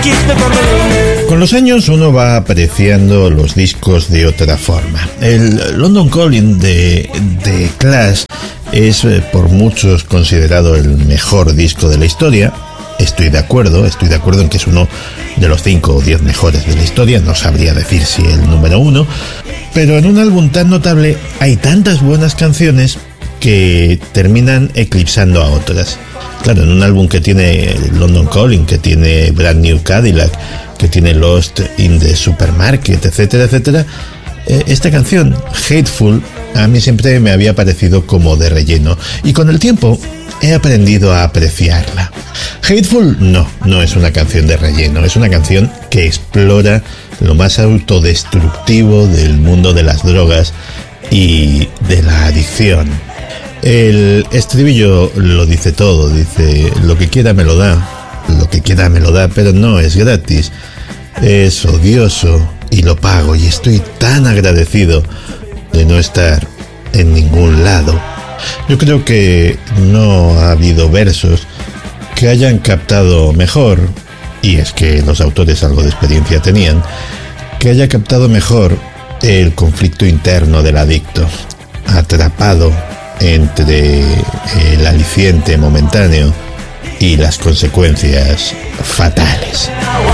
Con los años uno va apreciando los discos de otra forma. El London Calling de Clash es por muchos considerado el mejor disco de la historia. Estoy de acuerdo en que es uno de los 5 o 10 mejores de la historia, no sabría decir si el número 1, pero en un álbum tan notable hay tantas buenas canciones que terminan eclipsando a otras. Claro, en un álbum que tiene London Calling, que tiene Brand New Cadillac, que tiene Lost in the Supermarket, etcétera, etcétera, esta canción, Hateful, a mí siempre me había parecido como de relleno, y con el tiempo he aprendido a apreciarla. Hateful no es una canción de relleno, es una canción que explora lo más autodestructivo del mundo de las drogas y de la adicción. El estribillo lo dice todo, dice: lo que quiera me lo da, pero no es gratis, es odioso y lo pago, y estoy tan agradecido de no estar en ningún lado. Yo creo que no ha habido versos que hayan captado mejor, y es que los autores algo de experiencia tenían, que haya captado mejor el conflicto interno del adicto, atrapado entre el aliciente momentáneo y las consecuencias fatales.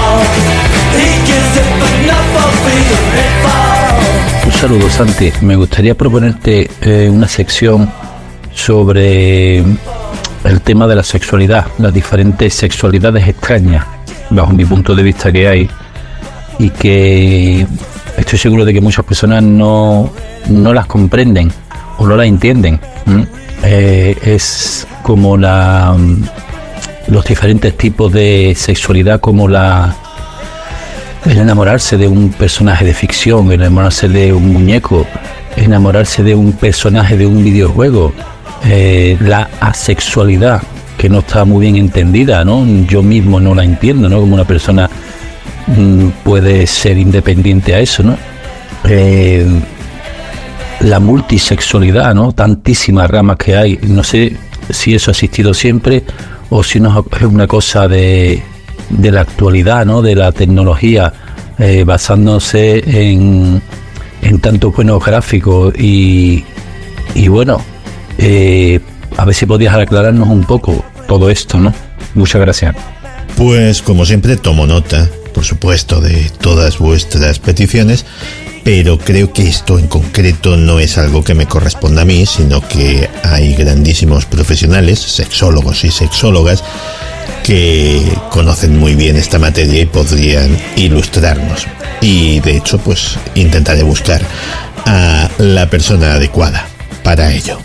Un saludo, Santi. Me gustaría proponerte una sección sobre el tema de la sexualidad, las diferentes sexualidades extrañas, bajo mi punto de vista, que hay, y que estoy seguro de que muchas personas no las comprenden o no las entienden. Es como los diferentes tipos de sexualidad, como el enamorarse de un personaje de ficción, el enamorarse de un muñeco, enamorarse de un personaje de un videojuego, la asexualidad, que no está muy bien entendida, ¿no? Yo mismo no la entiendo, ¿no? Como una persona puede ser independiente a eso, ¿no? La multisexualidad, ¿no? Tantísimas ramas que hay. No sé si eso ha existido siempre o si no es una cosa de la actualidad, ¿no? De la tecnología, basándose en tantos buenos gráficos y bueno, a ver si podías aclararnos un poco todo esto, ¿no? Muchas gracias. Pues como siempre tomo nota, por supuesto, de todas vuestras peticiones, pero creo que esto en concreto no es algo que me corresponda a mí, sino que hay grandísimos profesionales, sexólogos y sexólogas, que conocen muy bien esta materia y podrían ilustrarnos. Y de hecho, pues intentaré buscar a la persona adecuada para ello.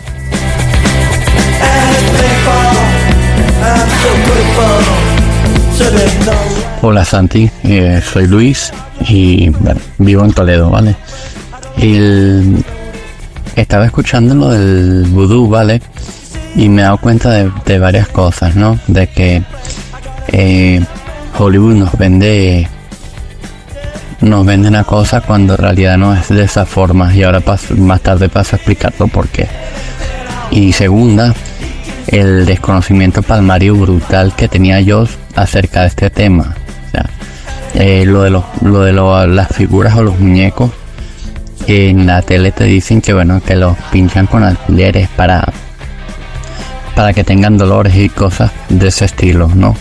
Hola, Santi, soy Luis y bueno, vivo en Toledo, ¿vale? Estaba escuchando lo del vudú, ¿vale? Y me he dado cuenta de varias cosas, ¿no? De que Hollywood nos vende una cosa cuando en realidad no es de esa forma, y ahora más tarde paso a explicarlo por qué. Y segunda, el desconocimiento palmario brutal que tenía yo acerca de este tema. O sea, las figuras o los muñecos, en la tele te dicen que bueno, que los pinchan con alfileres para que tengan dolores y cosas de ese estilo, ¿no?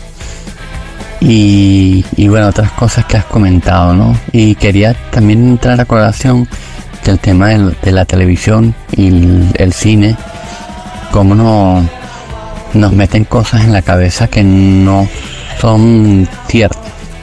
Y bueno, otras cosas que has comentado, ¿no? Y quería también entrar a colación del tema de la televisión y el cine, cómo nos meten cosas en la cabeza que no son ciertas.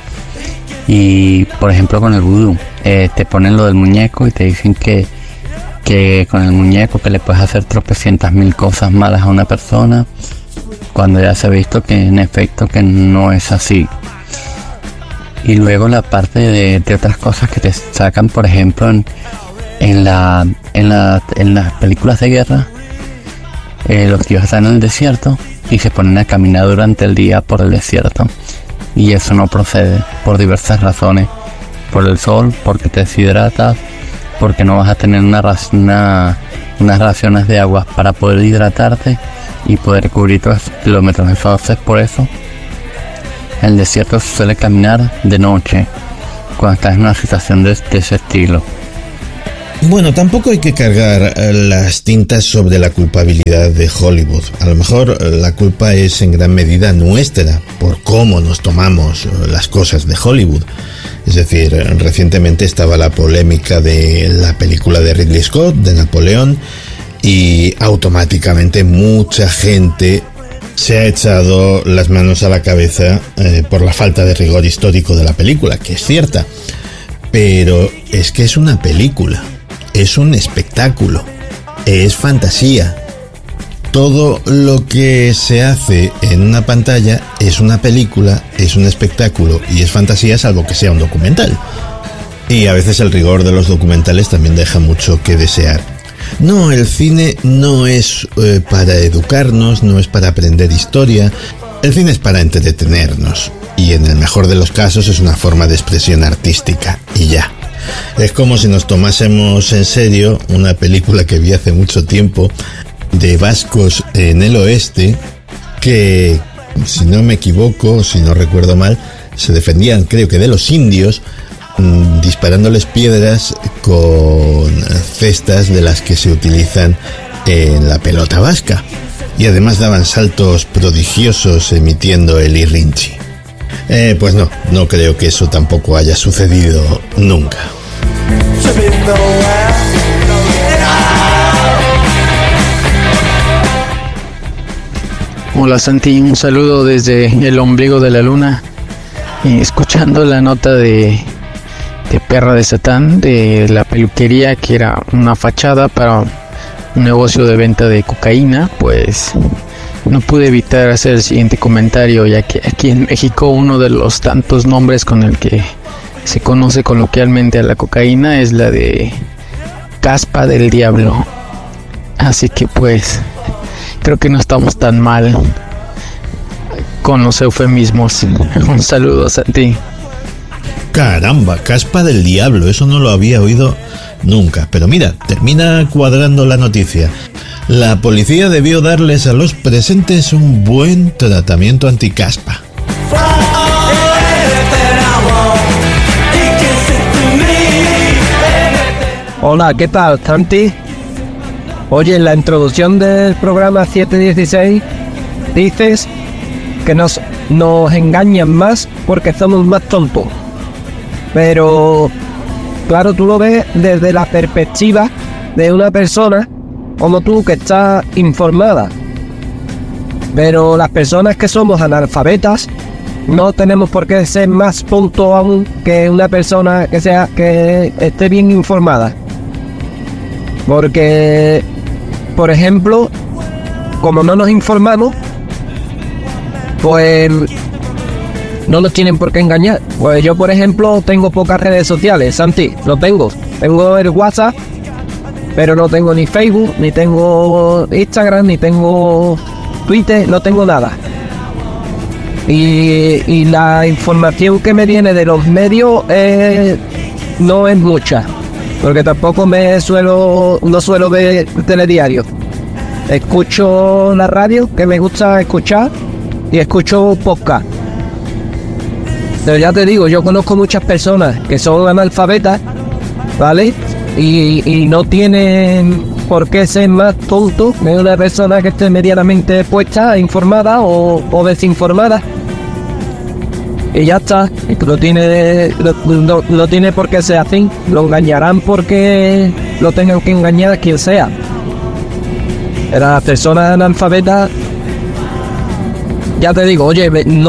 Y por ejemplo con el vudú, te ponen lo del muñeco y te dicen que con el muñeco que le puedes hacer tropecientas mil cosas malas a una persona, cuando ya se ha visto que en efecto que no es así. Y luego la parte de otras cosas que te sacan, por ejemplo en las películas de guerra, los tíos están en el desierto y se ponen a caminar durante el día por el desierto, y eso no procede por diversas razones: por el sol, porque te deshidratas, porque no vas a tener unas raciones de agua para poder hidratarte y poder cubrir todos los kilómetros. Entonces por eso el desierto se suele caminar de noche, cuando estás en una situación de ese estilo. Bueno, tampoco hay que cargar las tintas sobre la culpabilidad de Hollywood. A lo mejor la culpa es en gran medida nuestra, por cómo nos tomamos las cosas de Hollywood. Es decir, recientemente estaba la polémica de la película de Ridley Scott, de Napoleón, y automáticamente mucha gente se ha echado las manos a la cabeza por la falta de rigor histórico de la película, que es cierta. Pero es que es una película. Es un espectáculo, es fantasía. Todo lo que se hace en una pantalla es una película, es un espectáculo y es fantasía, salvo que sea un documental. Y a veces el rigor de los documentales también deja mucho que desear. No, el cine no es para educarnos, no es para aprender historia. El cine es para entretenernos. Y en el mejor de los casos es una forma de expresión artística. Y ya. Es como si nos tomásemos en serio una película que vi hace mucho tiempo de vascos en el oeste que, si no me equivoco, si no recuerdo mal, se defendían, creo que de los indios, disparándoles piedras con cestas de las que se utilizan en la pelota vasca, y además daban saltos prodigiosos emitiendo el irrinchi. Pues no creo que eso tampoco haya sucedido nunca. Hola Santi, un saludo desde el ombligo de la luna, escuchando la nota de Perra de Satán, de la peluquería que era una fachada para un negocio de venta de cocaína. Pues no pude evitar hacer el siguiente comentario, ya que aquí en México uno de los tantos nombres con el que se conoce coloquialmente a la cocaína es la de caspa del diablo. Así que pues creo que no estamos tan mal con los eufemismos. Un saludo, Santi. Caramba, caspa del diablo, eso no lo había oído nunca. Pero mira, termina cuadrando la noticia. La policía debió darles a los presentes un buen tratamiento anticaspa. Hola, ¿qué tal, Santi? Oye, en la introducción del programa 716 dices que nos engañan más porque somos más tontos. Pero, claro, tú lo ves desde la perspectiva de una persona como tú que está informada. Pero las personas que somos analfabetas no tenemos por qué ser más tontos aún que una persona que esté bien informada. Porque, por ejemplo, como no nos informamos, pues no nos tienen por qué engañar. Pues yo, por ejemplo, tengo pocas redes sociales, Santi, no tengo. Tengo el WhatsApp, pero no tengo ni Facebook, ni tengo Instagram, ni tengo Twitter, no tengo nada. Y la información que me viene de los medios no es mucha, porque tampoco no suelo ver telediario. Escucho la radio, que me gusta escuchar, y escucho podcast. Pero ya te digo, yo conozco muchas personas que son analfabetas, ¿vale? Y no tienen por qué ser más tontos que una persona que esté medianamente puesta, informada o desinformada. Y ya está, no tiene por qué ser así. Lo engañarán porque lo tengan que engañar a quien sea. Pero las personas analfabetas, ya te digo, oye,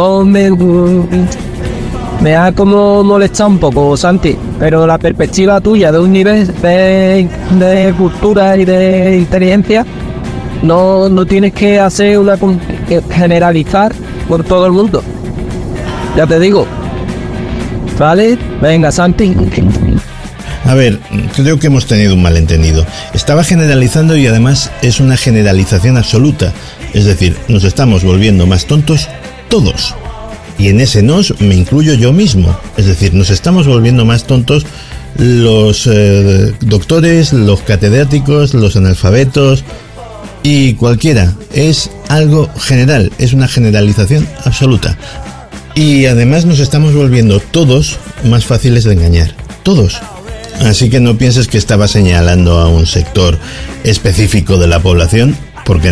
me ha como molestado un poco, Santi, pero la perspectiva tuya de un nivel de cultura y de inteligencia no tienes que hacer generalizar por todo el mundo. Ya te digo. ¿Vale? Venga, Santi. A ver, creo que hemos tenido un malentendido. Estaba generalizando y además es una generalización absoluta. Es decir, nos estamos volviendo más tontos todos. Y en ese nos me incluyo yo mismo. Es decir, nos estamos volviendo más tontos los doctores, los catedráticos, los analfabetos y cualquiera. Es algo general, es una generalización absoluta. Y además nos estamos volviendo todos más fáciles de engañar. Todos. Así que no pienses que estaba señalando a un sector específico de la población, porque